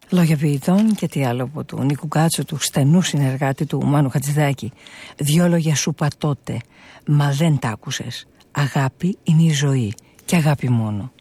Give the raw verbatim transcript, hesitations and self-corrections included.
Λόγια ποιητών και τι άλλο από του Νίκου Κάτσου, του στενού συνεργάτη του Μάνου Χατζηδάκη. Δυο λόγια σου είπα τότε, μα δεν τ' άκουσες. Αγάπη είναι η ζωή και αγάπη μόνο.